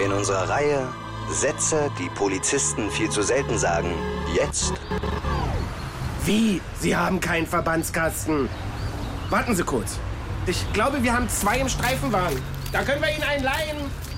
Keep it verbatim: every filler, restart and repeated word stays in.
In unserer Reihe Sätze, die Polizisten viel zu selten sagen. Jetzt. Wie? Sie haben keinen Verbandskasten. Warten Sie kurz. Ich glaube, wir haben zwei im Streifenwagen. Da können wir Ihnen einen leihen.